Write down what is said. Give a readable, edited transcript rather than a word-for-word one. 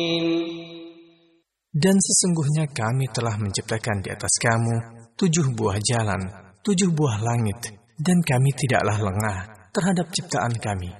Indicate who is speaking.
Speaker 1: Dan sesungguhnya kami telah menciptakan di atas kamu 7 buah jalan, 7 buah langit, dan kami tidaklah lengah terhadap ciptaan kami.